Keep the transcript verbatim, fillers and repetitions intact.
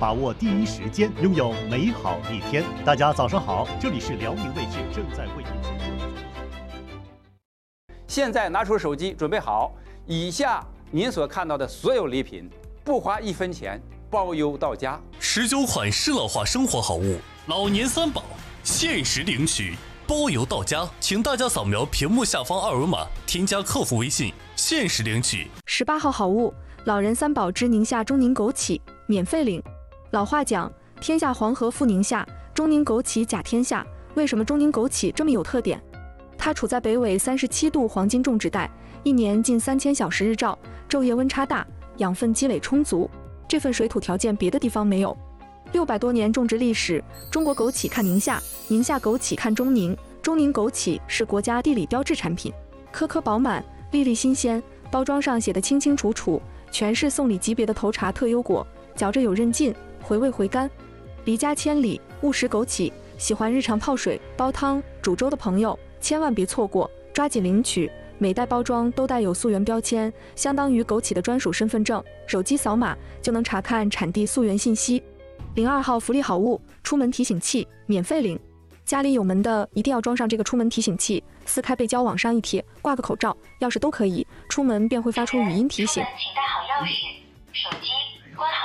把握第一时间，拥有美好一天。大家早上好，这里是辽宁卫视正在为您直播。 现在拿出手机，准备好，以下您所看到的所有礼品，不花一分钱，包邮到家。 十九款适老化生活好物，老年三宝，限时领取，包邮到家。请大家扫描屏幕下方二维码，添加客服微信，限时领取。 十八号好物，老人三宝之宁夏中宁枸杞，免费领。老话讲，天下黄河赴宁夏，中宁枸杞甲天下。为什么中宁枸杞这么有特点？它处在北纬三十七度黄金种植带，一年近三千小时日照，昼夜温差大，养分积累充足。这份水土条件别的地方没有。六百多年种植历史，中国枸杞看宁夏，宁夏枸杞看中宁。中宁枸杞是国家地理标志产品，颗颗饱满，粒粒新鲜，包装上写的清清楚楚，全是送礼级别的头茬特优果，嚼着有韧劲，回味回甘。离家千里，勿食枸杞。喜欢日常泡水、煲汤、煮粥的朋友，千万别错过，抓紧领取。每袋包装都带有溯源标签，相当于枸杞的专属身份证，手机扫码就能查看产地溯源信息。零二号福利好物，出门提醒器，免费领。家里有门的一定要装上这个出门提醒器，撕开背胶往上一贴，挂个口罩、钥匙都可以，出门便会发出语音提醒。 请带好钥匙、手机。